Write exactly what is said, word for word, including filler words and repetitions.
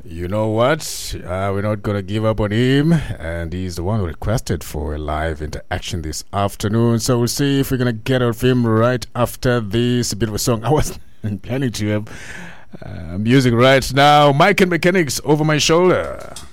You know what? Uh, we're not going to give up on him. And he's the one who requested for a live interaction this afternoon. So we'll see if we're going to get out of him right after this bit of a song. I was planning to have uh, music right now. Mike and Mechanics, Over My Shoulder.